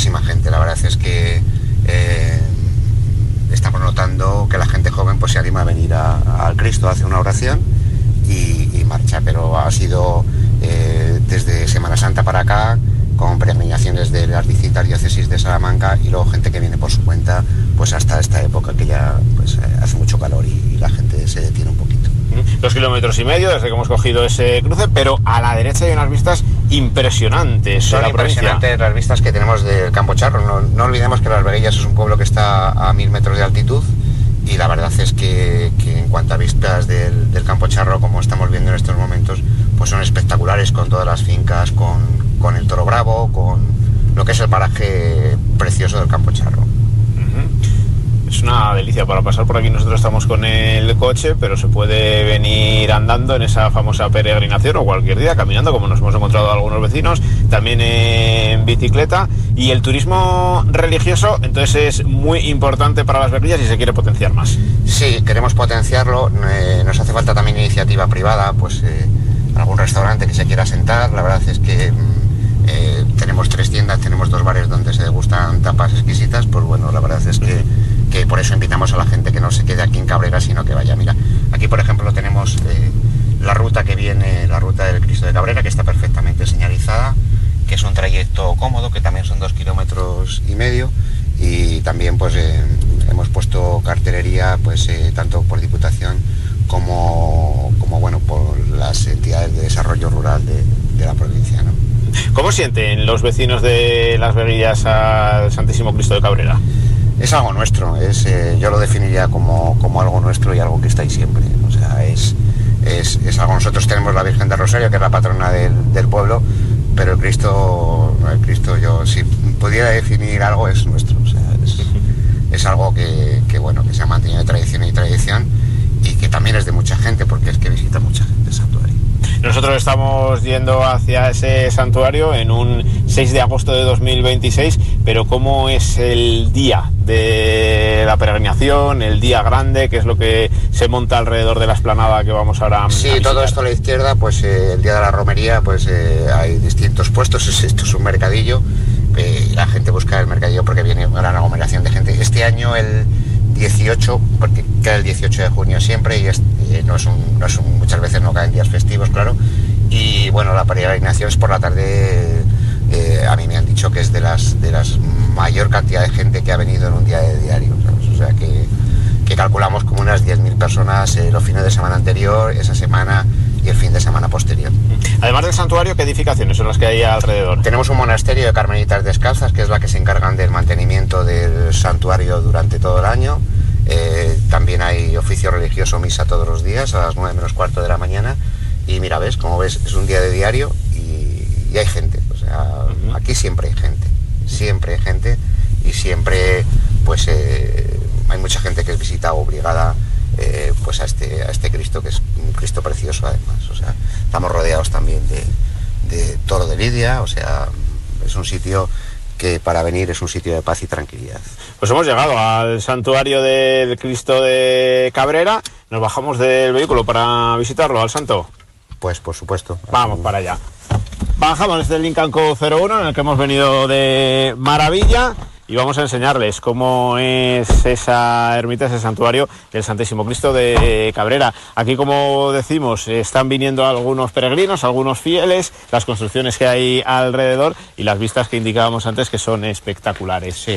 muchísima gente. La verdad es que estamos notando que la gente joven pues se anima a venir al Cristo, hace una oración y marcha, pero ha sido desde Semana Santa para acá, con peregrinaciones de las distintas diócesis de Salamanca, y luego gente que viene por su cuenta pues hasta esta época que ya pues hace mucho calor y la gente se detiene un poquito. 2,5 kilómetros desde que hemos cogido ese cruce, pero a la derecha hay unas vistas impresionantes. Son impresionantes las vistas que tenemos del Campo Charro. No olvidemos que Las Veguillas es un pueblo que está a 1000 metros de altitud, y la verdad es que en cuanto a vistas del Campo Charro, como estamos viendo en estos momentos, pues son espectaculares, con todas las fincas, con el Toro Bravo, con lo que es el paraje precioso del Campo Charro. Es una delicia para pasar por aquí. Nosotros estamos con el coche, pero se puede venir andando en esa famosa peregrinación, o cualquier día caminando, como nos hemos encontrado algunos vecinos, también en bicicleta. Y el turismo religioso, entonces, es muy importante para Las Veguillas y se quiere potenciar más. Sí, queremos potenciarlo. Nos hace falta también iniciativa privada, pues algún restaurante que se quiera sentar. La verdad es que tenemos 3 tiendas, tenemos 2 bares donde se degustan tapas exquisitas. Pues bueno, la verdad es que por eso invitamos a la gente que no se quede aquí en Cabrera, sino que vaya. Mira, aquí por ejemplo tenemos la ruta que viene, la ruta del Cristo de Cabrera, que está perfectamente señalizada, que es un trayecto cómodo, que también son 2,5 kilómetros, y también pues hemos puesto cartelería pues tanto por Diputación como bueno, por las entidades de desarrollo rural de la provincia, ¿no? ¿Cómo sienten los vecinos de Las Veguillas al Santísimo Cristo de Cabrera? Es algo nuestro, yo lo definiría como algo nuestro y algo que está ahí siempre. O sea, es algo. Nosotros tenemos la Virgen del Rosario, que es la patrona del pueblo, pero el Cristo, yo si pudiera definir algo, es nuestro. O sea, es algo que bueno, que se ha mantenido de tradición y tradición, y que también es de mucha gente, porque es que visita mucha gente el santuario. Nosotros estamos yendo hacia ese santuario en un 6 de agosto de 2026, pero ¿cómo es el día de la peregrinación, el día grande, que es lo que se monta alrededor de la explanada que vamos ahora a visitar? Todo esto a la izquierda, pues el día de la romería, pues hay distintos puestos. Esto es un mercadillo, la gente busca el mercadillo porque viene una gran aglomeración de gente. Este año el 18, porque cae el 18 de junio siempre, y muchas veces no caen días festivos, claro, y bueno, la peregrinación es por la tarde. A mí me han dicho que es de las mayor cantidad de gente que ha venido en un día de diario, ¿sabes? O sea que calculamos como unas 10.000 personas los fines de semana anterior, esa semana y el fin de semana posterior. Además del santuario, ¿qué edificaciones son las que hay alrededor? Tenemos un monasterio de Carmelitas Descalzas, que es la que se encargan del mantenimiento del santuario durante todo el año. También hay oficio religioso, misa todos los días a las 9 menos cuarto de la mañana. Y mira, como ves, es un día de diario y hay gente. O sea, aquí siempre hay gente, y siempre pues hay mucha gente que es visita obligada pues a este Cristo, que es un Cristo precioso además. O sea, estamos rodeados también de Toro de Lidia. O sea, es un sitio que para venir es un sitio de paz y tranquilidad. Pues hemos llegado al santuario del Cristo de Cabrera. Nos bajamos del vehículo para visitarlo, al santo. Pues por supuesto. Vamos para allá. Bajamos desde el Lincoln Co 01, en el que hemos venido de maravilla, y vamos a enseñarles cómo es esa ermita, ese santuario del Santísimo Cristo de Cabrera. Aquí, como decimos, están viniendo algunos peregrinos, algunos fieles, las construcciones que hay alrededor y las vistas que indicábamos antes, que son espectaculares. Sí.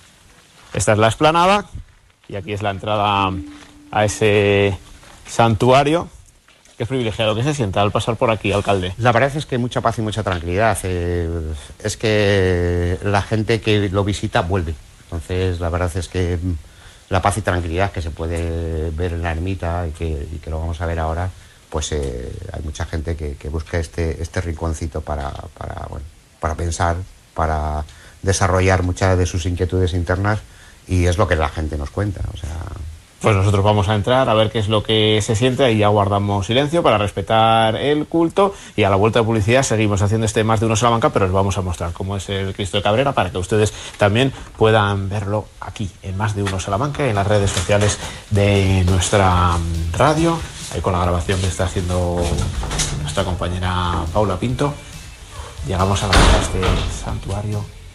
Esta es la explanada y aquí es la entrada a ese santuario. Qué privilegiado que se sienta al pasar por aquí, alcalde. La verdad es que mucha paz y mucha tranquilidad. Es que la gente que lo visita vuelve. Entonces, la verdad es que la paz y tranquilidad que se puede ver en la ermita y que lo vamos a ver ahora, pues hay mucha gente que busca este rinconcito para pensar, para desarrollar muchas de sus inquietudes internas, y es lo que la gente nos cuenta. O sea, pues nosotros vamos a entrar a ver qué es lo que se siente, y ya guardamos silencio para respetar el culto, y a la vuelta de publicidad seguimos haciendo Más de Uno Salamanca, pero os vamos a mostrar cómo es el Cristo de Cabrera para que ustedes también puedan verlo aquí en Más de Uno Salamanca, en las redes sociales de nuestra radio, ahí con la grabación que está haciendo nuestra compañera Paula Pinto. Llegamos a la puerta de este santuario